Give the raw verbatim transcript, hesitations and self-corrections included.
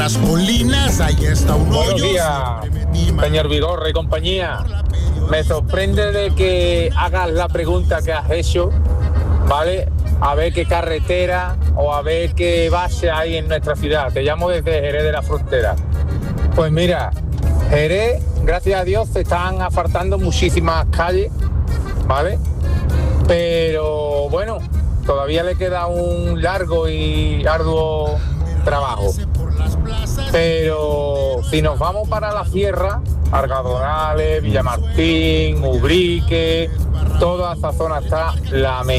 Las colinas, ahí está un hoyo. Buenos días, señor Vigorra y compañía. Me sorprende de que hagas la pregunta que has hecho, ¿vale? A ver qué carretera o a ver qué base hay en nuestra ciudad. Te llamo desde Jerez de la Frontera. Pues mira, Jerez, gracias a Dios, se están asfaltando muchísimas calles, ¿vale? Pero bueno, todavía le queda un largo y arduo trabajo. Pero si nos vamos para la sierra, Argadonales, Villamartín, Ubrique, toda esa zona está lamentable.